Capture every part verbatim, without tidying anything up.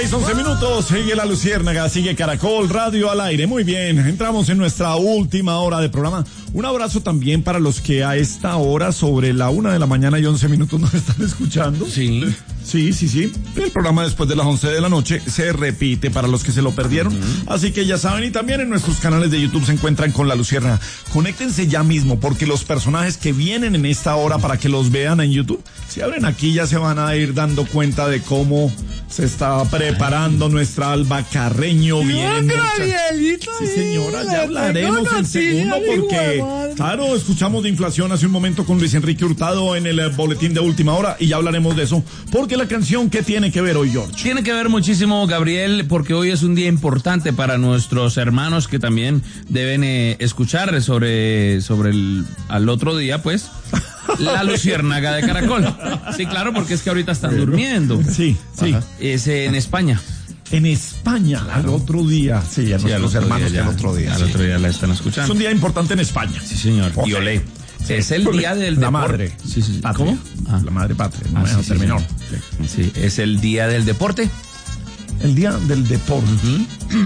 once minutos, sigue La Luciérnaga, sigue Caracol Radio al aire. Muy bien, entramos en nuestra última hora de programa. Un abrazo también para los que a esta hora, sobre la una de la mañana y once minutos, nos están escuchando. Sí. Sí, sí, sí. El programa después de las once de la noche se repite para los que se lo perdieron. Uh-huh. Así que ya saben, y también en nuestros canales de YouTube se encuentran con La Luciérnaga. Conéctense ya mismo, porque los personajes que vienen en esta hora para que los vean en YouTube, si abren aquí ya se van a ir dando cuenta de cómo se está preparando nuestra Alba Carreño. Bien, Gabrielito. Sí, señora, ya hablaremos en segundo porque, claro, escuchamos de inflación hace un momento con Luis Enrique Hurtado en el eh, boletín de última hora y ya hablaremos de eso. Porque la canción, ¿qué tiene que ver hoy, George? Tiene que ver muchísimo, Gabriel, porque hoy es un día importante para nuestros hermanos que también deben eh, escuchar sobre, sobre el, al otro día, pues, La Luciérnaga de Caracol. Sí, claro, porque es que ahorita están durmiendo. Sí, sí. Ajá. Es eh, en España. En España, al otro día. Sí, a Sí, nuestros hermanos ya, al otro día. Al sí. otro día la están escuchando. Es un día importante en España. Sí, señor. Okay. Y olé. Sí. Es el día del La deporte. madre. Sí, sí, sí. Patria. ¿Cómo? Ah. La madre patria. No Ah, me sí, dejan sí, terminar. sí. Sí, es el día del deporte. El día del deporte. ¿Mm?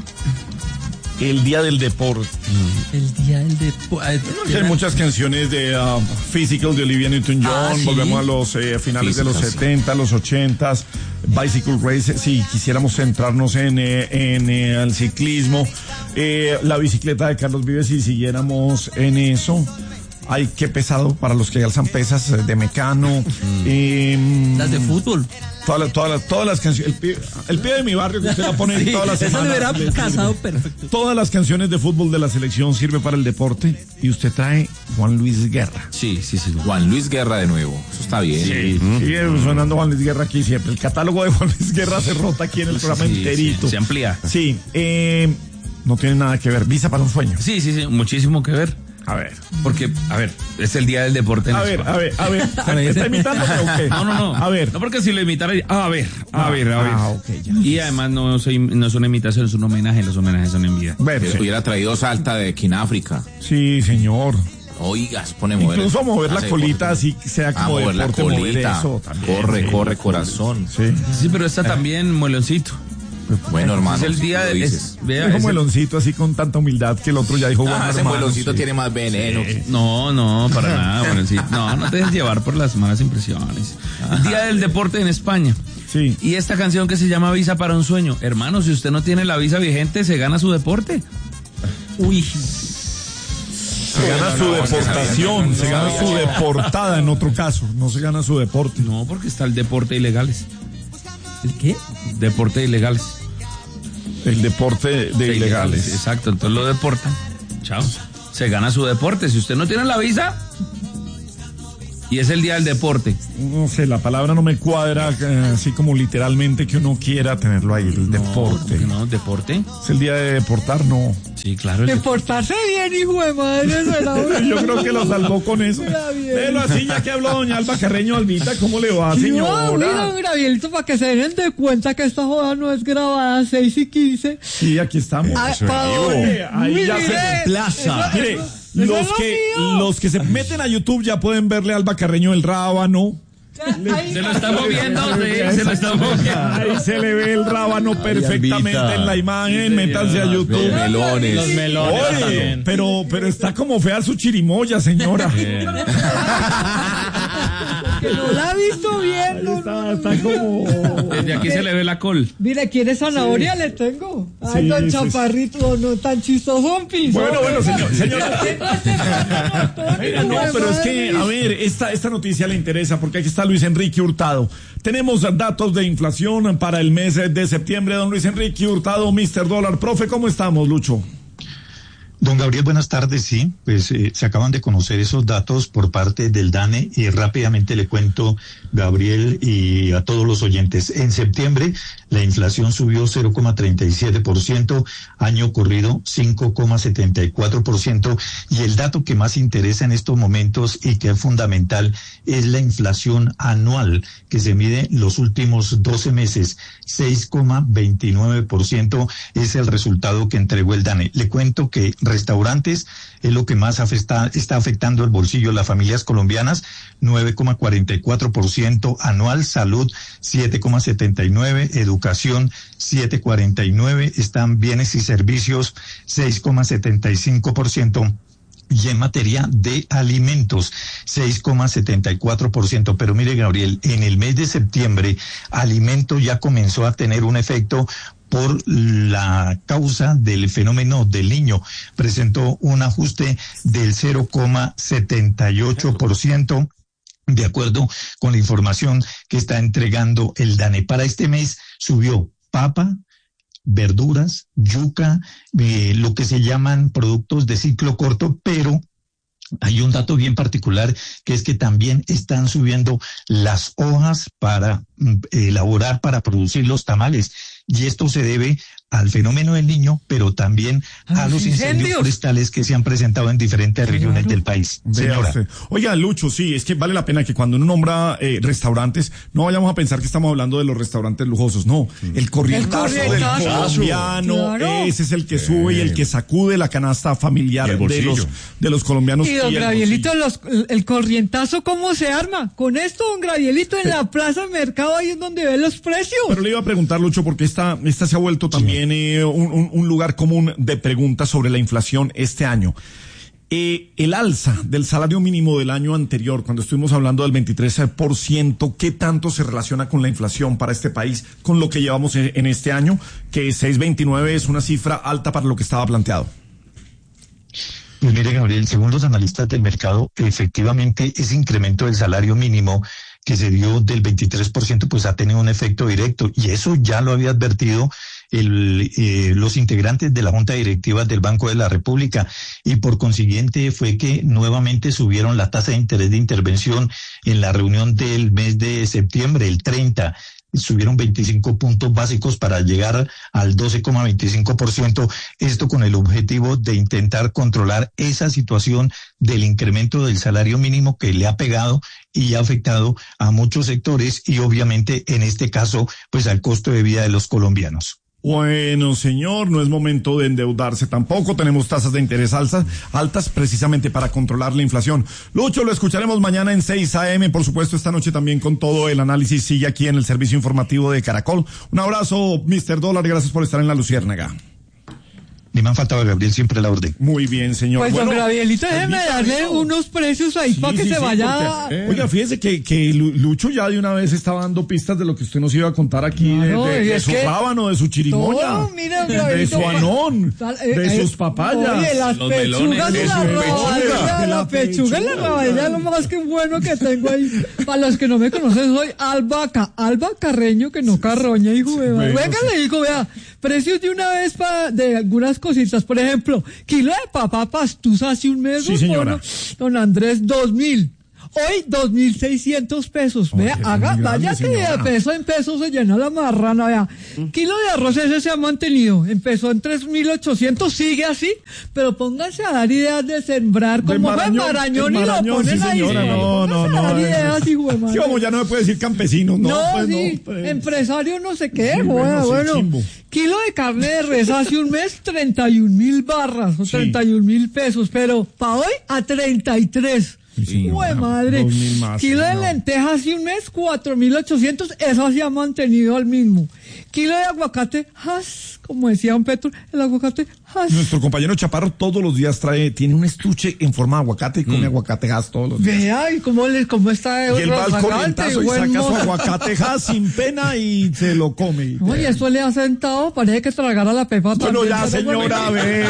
El día del deporte. El día del deporte. Hay muchas canciones de uh, Physical de Olivia Newton-John. Ah, ¿sí? Volvemos a los eh, finales Physical, de los sí. setenta, los ochenta. Bicycle Race. Si quisiéramos centrarnos en, eh, en eh, el ciclismo. Eh, la bicicleta de Carlos Vives, si siguiéramos en eso. Ay, qué pesado para los que alzan pesas eh, de Mecano. Mm. Eh, Las de fútbol. Todas las, todas las, todas las canciones. El pibe, el pibe de mi barrio que usted la pone Sí, todas las esa semanas. le hubiera casado perfecto. Todas las canciones de fútbol de la selección sirve para el deporte. Y usted trae Juan Luis Guerra. Sí, sí, sí. Juan Luis Guerra de nuevo. Eso está bien. Sí, ¿Mm? Sigue sonando Juan Luis Guerra aquí siempre. El catálogo de Juan Luis Guerra se rota aquí en el programa Sí, enterito. sí, se amplía. Sí, eh, no tiene nada que ver. Visa para un sueño. Sí, sí, sí, muchísimo que ver. A ver. Porque, a ver, es el día del deporte en A ver, España. a ver, a ver. ¿Me está imitando o qué? No, no, no. A ver. No, porque si lo imitara, a ver, a ver, a ver. Ah, ok, ya. Y además no, soy, no es una imitación, es un homenaje. Los homenajes son en vida. Bueno, sí. Hubiera traído Salta de Quináfrica. Sí, señor. Oiga, se pone a mover. Incluso a mover la hace colita, deporte. así sea A como mover la deporte, mover colita. eso también. Corre, Sí. corre, corazón. Sí. Sí, pero está también mueloncito. Bueno, hermano. Es el si día lo del... dices. Es, vea, Dijo es el- Mueloncito así con tanta humildad que el otro ya dijo, bueno, Ah, ese hermano, mueloncito sí. tiene más veneno. Sí. No, no, para nada, mueloncito. No, no te dejes llevar por las malas impresiones. El día del deporte en España. Sí. Y esta canción que se llama Visa para un sueño. Hermano, si usted no tiene la visa vigente, se gana su deporte. Uy. Se gana No, su no, deportación, no, se gana no, su no. deportada en otro caso, no se gana su deporte. No, porque está el deporte ilegales. ¿El qué? Deporte ilegales. El deporte de ilegales. Exacto, entonces lo deportan. Chao. Se gana su deporte. Si usted no tiene la visa, y es el día del deporte. No sé, la palabra no me cuadra, eh, así como literalmente que uno quiera tenerlo ahí, el deporte. No, no, deporte. Es el día de deportar, no. Sí, claro. el De de- portarse bien, hijo de madre. Suena Yo creo que lo salvó con eso. Está bien. Velo así, ya que habló doña Alba Carreño. Albita, ¿cómo le va, No, mira, señora? Gabrielito, para que se den de cuenta que esta joda no es grabada seis y quince. Sí, aquí estamos. Ah, Eso es pa' vivo. dónde. Ahí Mire, ya se eso- Mire, eso- eso los es lo que, mío. los que se meten a YouTube ya pueden verle a Alba Carreño el rábano. Ahí- Se lo está moviendo, sí, se lo está moviendo. Ahí se le ve el rábano perfectamente Albita. en la imagen. Métanse a YouTube. Los melones. Los melones Oye, también. pero, pero está como fea su chirimoya, señora. Que no la ha visto bien. No, Está, está como... Desde aquí se le ve la col. Mire, ¿quiere zanahoria? Le tengo. Ay, Sí, don sí, Chaparrito, no tan chistoso, piso. Bueno, bueno, señor, señora. Mira, Mira, no, pero es que, a ver, esta, esta noticia le interesa porque aquí está Luis Enrique Hurtado. Tenemos datos de inflación para el mes de septiembre. Don Luis Enrique Hurtado, mister Dólar. Profe, ¿cómo estamos, Lucho? Don Gabriel, buenas tardes. Sí, pues eh, se acaban de conocer esos datos por parte del DANE y rápidamente le cuento, Gabriel, y a todos los oyentes. En septiembre la inflación subió cero coma treinta y siete por ciento, año corrido cinco coma setenta y cuatro por ciento, y el dato que más interesa en estos momentos y que es fundamental es la inflación anual que se mide los últimos doce meses, seis coma veintinueve por ciento es el resultado que entregó el DANE. Le cuento que restaurantes es lo que más afecta, está afectando el bolsillo de las familias colombianas, nueve coma cuarenta y cuatro por ciento anual, salud siete coma setenta y nueve, educación siete coma cuarenta y nueve, están bienes y servicios seis coma setenta y cinco por ciento. Y en materia de alimentos, seis coma setenta y cuatro por ciento. Pero mire, Gabriel, en el mes de septiembre, alimento ya comenzó a tener un efecto por la causa del fenómeno del Niño. Presentó un ajuste del cero coma setenta y ocho por ciento. De acuerdo con la información que está entregando el DANE. Para este mes subió papa, verduras, yuca, eh, lo que se llaman productos de ciclo corto, pero hay un dato bien particular, que es que también están subiendo las hojas para mm, elaborar, para producir los tamales. Y esto se debe al fenómeno del Niño, pero también a, a los incendios? incendios forestales que se han presentado en diferentes claro. regiones del país. Señora. Oiga, Lucho, sí, es que vale la pena que cuando uno nombra eh, restaurantes, no vayamos a pensar que estamos hablando de los restaurantes lujosos, no. El corrientazo, el corrientazo del colombiano, claro. ese es el que sí. sube y el que sacude la canasta familiar de los, de los colombianos. Y don y Gravielito, los, el corrientazo, ¿cómo se arma? Con esto, don Gravielito, en sí. la plaza de mercado, ahí es donde ve los precios. Pero le iba a preguntar, Lucho, porque esta, esta se ha vuelto también sí. eh, un, un, un lugar común de preguntas sobre la inflación este año. Eh, el alza del salario mínimo del año anterior, cuando estuvimos hablando del veintitrés por ciento, ¿qué tanto se relaciona con la inflación para este país, con lo que llevamos en, en este año? Que seis veintinueve es una cifra alta para lo que estaba planteado. Pues mire, Gabriel, según los analistas del mercado, efectivamente ese incremento del salario mínimo que se dio del veintitrés por ciento, pues ha tenido un efecto directo, y eso ya lo había advertido el, eh, los integrantes de la Junta Directiva del Banco de la República, y por consiguiente fue que nuevamente subieron la tasa de interés de intervención en la reunión del mes de septiembre, el treinta. Subieron veinticinco puntos básicos para llegar al doce coma veinticinco por ciento, esto con el objetivo de intentar controlar esa situación del incremento del salario mínimo que le ha pegado y ha afectado a muchos sectores, y obviamente en este caso pues al costo de vida de los colombianos. Bueno, señor, no es momento de endeudarse tampoco. Tenemos tasas de interés altas, altas precisamente para controlar la inflación. Lucho, lo escucharemos mañana en seis a eme. Por supuesto, esta noche también con todo el análisis. Sigue aquí en el servicio informativo de Caracol. Un abrazo, mister Dólar. Gracias por estar en La Luciérnaga. Ni me han faltado, Gabriel, siempre la orden. Muy bien, señor. Pues, bueno, don Gabrielito, déjeme darle eso. unos precios ahí sí, para que sí, se sí, vaya. Porque, eh. Oiga, fíjese que, que Lucho ya de una vez estaba dando pistas de lo que usted nos iba a contar aquí, claro, de, de, de su rábano, de su chirimoya, todo, mira, de su anón, tal, eh, de eh, sus papayas, oye, las los pechugas de la rabadilla, la pechuga de la rabadilla es lo más que bueno que tengo ahí. Para los que no me conocen, soy Albaca, Alba Carreño, que no carroña, hijo de madre. Venga, le digo, vea, precios de una vez para de algunas cositas, por ejemplo, kilo de papa pastusa hace un mes, sí, señora. Don, don Andrés, dos mil. Hoy, dos mil seiscientos pesos. Oh, vea, haga, vaya que de peso en peso se llena la marrana, vea. Mm. Kilo de arroz ese se ha mantenido. Empezó en tres mil ochocientos, sigue así, pero pónganse a dar ideas de sembrar como de Marañón, Marañón, y Marañón, lo ponen sí, ahí. Señora, no, no, no. A dar ideas, hijo de madre. Sí, como ya no me puede decir campesinos, no. No, pues, sí, no, pues. Empresario no sé qué, sí, bueno, sí, bueno. Chimbo. Kilo de carne de res hace un mes, treinta y un mil barras, o sí. treinta y un mil pesos, pero para hoy a treinta y tres. Sí, ¡Uy, madre! Más, Kilo de no. lentejas hace un mes, cuatro mil ochocientos, eso se ha mantenido al mismo. Kilo de aguacate, has, como decía don Petro, el aguacate, has. Nuestro compañero Chaparro todos los días trae, tiene un estuche en forma de aguacate y come mm. aguacate has todos los días. Vea, y cómo, le, cómo está. Y él va al corrientazo y saca mozo. Su aguacate has sin pena y se lo come. Oye, eso le ha sentado, parece que tragara la pepa también. Bueno, ya, señora, a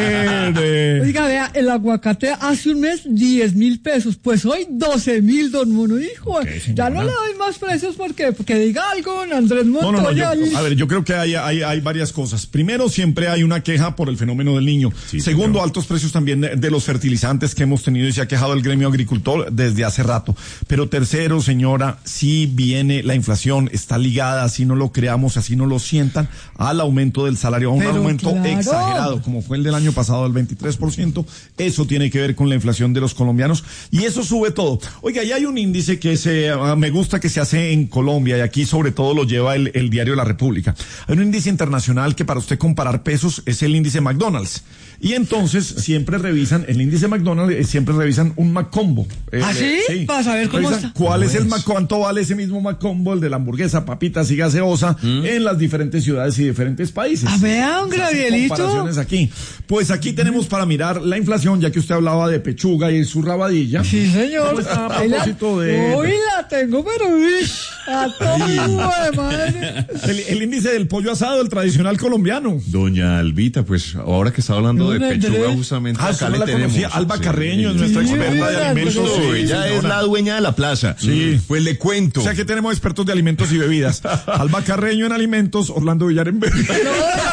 ver. Oiga, vea, el aguacate hace un mes, diez mil pesos, pues hoy doce mil, don Mono, hijo. Okay, ya no le doy más precios porque, porque diga algo, don Andrés Montoya. No, no, no, yo, a ver, yo creo que hay, hay, hay varias cosas. Primero, siempre hay una queja por el fenómeno del niño. Sí, Segundo, señor. altos precios también de, de los fertilizantes que hemos tenido y se ha quejado el gremio agricultor desde hace rato. Pero tercero, señora, sí viene la inflación, está ligada, así no lo creamos, así no lo sientan, al aumento del salario, a un Pero aumento claro. exagerado, como fue el del año pasado, del veintitrés por ciento. Eso tiene que ver con la inflación de los colombianos y eso sube todo. Oiga, ya hay un índice que se, uh, me gusta que se hace en Colombia y aquí sobre todo lo lleva el, el diario La República. Hay un índice internacional que para usted comparar pesos es el índice McDonald's. McDonald's. Y entonces siempre revisan, el índice McDonald's, eh, siempre revisan un McCombo. Eh, ¿Ah, sí? sí? Para saber cómo Revisan está. ¿Cuál es el Mac- cuánto vale ese mismo McCombo, el de la hamburguesa, papitas y gaseosa, ¿Mm? en las diferentes ciudades y diferentes países? A ver, don Gabrielito. Comparaciones aquí. Pues aquí tenemos para mirar la inflación, ya que usted hablaba de pechuga y su rabadilla. Sí, señor. ¿Cómo está a Ahí la- propósito de- Hoy la tengo, pero uy, a todo de madre. El, el índice del pollo asado, el tradicional colombiano. Doña Albita, pues ahora que está hablando de Don pechuga, Andrés. justamente Ah, acá ¿usted no le la tenemos. conocía? Alba Sí. Carreño es nuestra Sí, experta de Don alimentos. Andrés. No, Sí, ella es señora. la dueña de la plaza. Sí. Pues le cuento. O sea que tenemos expertos de alimentos y bebidas. Alba Carreño en alimentos, Orlando Villar en bebidas. No,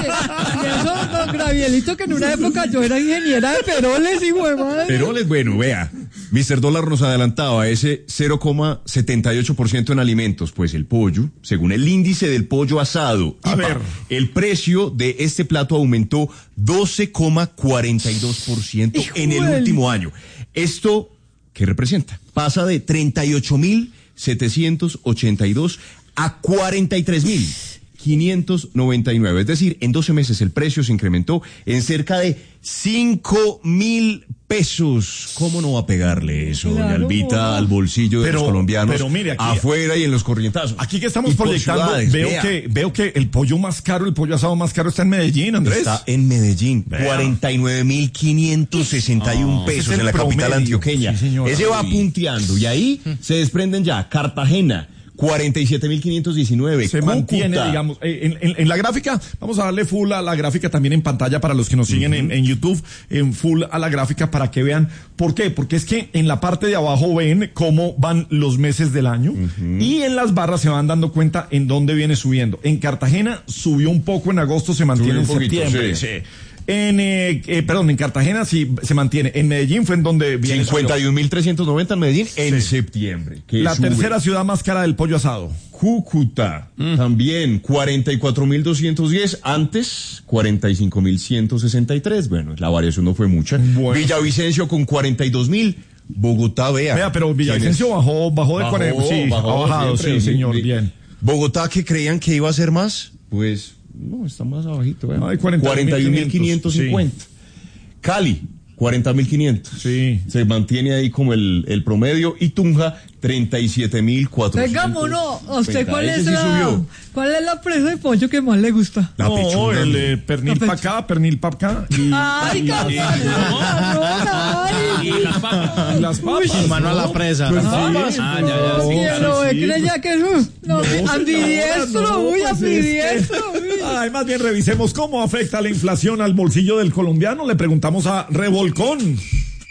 y eso, don Gabrielito, que en una época yo era ingeniera de peroles, hijo de madre. Pero les bueno, vea, mister Dólar nos adelantaba ese cero coma setenta y ocho por ciento en alimentos, pues el pollo, según el índice del pollo asado, A I P A, ver. el precio de este plato aumentó doce coma cuarenta y dos por ciento Hijo en el del- último año. Esto, ¿qué representa? Pasa de treinta y ocho mil setecientos ochenta y dos a cuarenta y tres mil quinientos noventa y nueve. Es decir, en doce meses el precio se incrementó en cerca de cinco mil pesos. ¿Cómo no va a pegarle eso, doña Claro. Albita, al bolsillo de Pero- los colombianos pero mire, aquí- afuera y en los corrientazos? Aquí que estamos Y por proyectando, ciudades, veo vea. que, veo que el pollo más caro, el pollo asado más caro está en Medellín, Andrés. Está en Medellín, Vea. cuarenta y nueve mil quinientos sesenta y uno ese pesos es el en la capital promedio. antioqueña. Sí, señora. Ese va Uy. punteando y ahí se desprenden ya Cartagena, cuarenta y siete mil quinientos diecinueve. Se Cúcuta, mantiene, digamos, eh, en, en- en la gráfica, vamos a darle full a la gráfica también en pantalla para los que nos siguen en, en YouTube, en full a la gráfica para que vean. ¿Por qué? Porque es que en la parte de abajo ven cómo van los meses del año y en las barras se van dando cuenta en dónde viene subiendo. En Cartagena subió un poco en agosto, se mantiene Subió un en poquito, septiembre. sí. Sí. En, eh, eh, perdón, en Cartagena sí se mantiene. En Medellín fue en donde viene cincuenta y un mil trescientos noventa en Medellín en Sí. septiembre. que la sube. tercera ciudad más cara del pollo asado. Cúcuta, también cuarenta y cuatro mil doscientos diez, antes cuarenta y cinco mil ciento sesenta y tres. Bueno, la variación no fue mucha. Bueno. Villavicencio con cuarenta y dos mil. Bogotá, vea. Vea, pero Villavicencio ¿Quién es? bajó, bajó de Bajó, cuarenta. Sí, bajó ha bajado, siempre. sí, señor, Mi- bien. Bogotá, que creían que iba a ser más, pues no, está más abajito. Vea. Ay, cuarenta y un mil quinientos, cuarenta y un mil quinientos cincuenta. Cali, cuarenta mil quinientos. Sí. Se mantiene ahí como el, el promedio. Y Tunja, treinta y siete mil cuatrocientos. Venga, mono, ¿a usted cuál Ese es sí la, subió. cuál es la presa de pollo que más le gusta? La no, pechuga. el eh, pernil La para pechuga. acá, pernil para acá. Y, Ay, y- cabrón, ay. Y las papas. y las papas. Uy, mano a la presa. Pues sí. Ah, ya, ya, sí. Sí, claro, lo ve, sí, creía que es no, ambidiestro, no, uy, pues ambidiestro, es que- uy. Ay, más bien revisemos cómo afecta la inflación al bolsillo del colombiano. Le preguntamos a Revolcón.